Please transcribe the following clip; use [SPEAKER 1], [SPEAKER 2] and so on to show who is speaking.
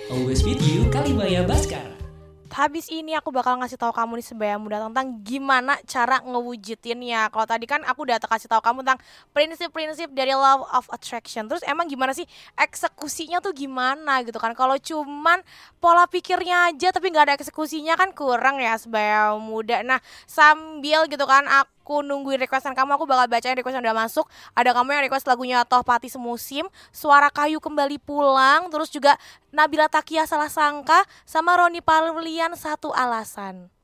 [SPEAKER 1] Always with you, Kalimaya Baskara.
[SPEAKER 2] Habis ini aku bakal ngasih tahu kamu nih sebaya muda tentang gimana cara ngewujudinnya. Kalau tadi kan aku udah kasih tahu kamu tentang prinsip-prinsip dari law of attraction. Terus emang gimana sih eksekusinya tuh gimana gitu kan? Kalau cuman pola pikirnya aja tapi nggak ada eksekusinya kan kurang ya sebaya muda. Nah sambil gitu kan aku nungguin requestan kamu, aku bakal bacain request yang udah masuk. Ada kamu yang request lagunya Toh Pati Semusim, Suara Kayu Kembali Pulang, terus juga Nabila Takia Salah Sangka, sama Roni Paulian Satu Alasan.